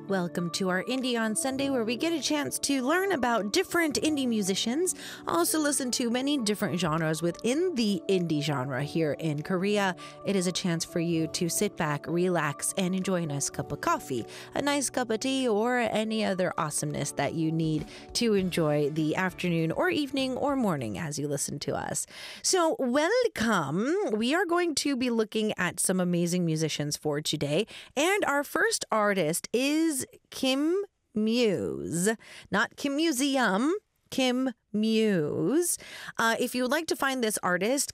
Welcome to our Indie on Sunday, where we get a chance to learn about different indie musicians, also listen to many different genres within the indie genre here in Korea. It is a chance for you to sit back, relax, and enjoy a nice cup of coffee, a nice cup of tea, or any other awesomeness that you need to enjoy the afternoon or evening or morning as you listen to us. So welcome. We are going to be looking at some amazing musicians for today, and our first artist is Kim Muse, not Kim Museum, Kim Muse. If you would like to find this artist,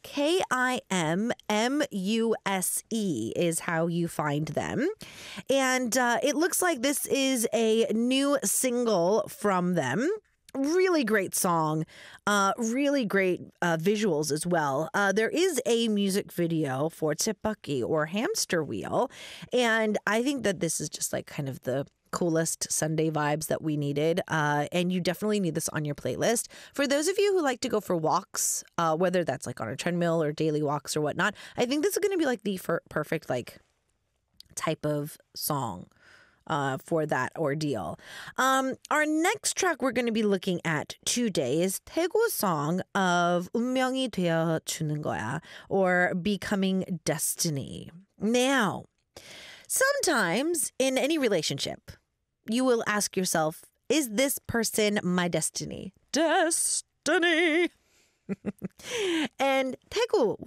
KIMMUSE is how you find them. And it looks like this is a new single from them. Really great song, really great visuals as well. There is a music video for Tteokbokki or Hamster Wheel, and I think that this is just like kind of the coolest Sunday vibes that we needed, and you definitely need this on your playlist. For those of you who like to go for walks, whether that's like on a treadmill or daily walks or whatnot, I think this is going to be like the perfect like type of song for that ordeal. Our next track we're going to be looking at today is Taego's song of 운명이 되어주는 거야, or Becoming Destiny. Now, sometimes in any relationship, you will ask yourself, is this person my destiny? Destiny! And Taego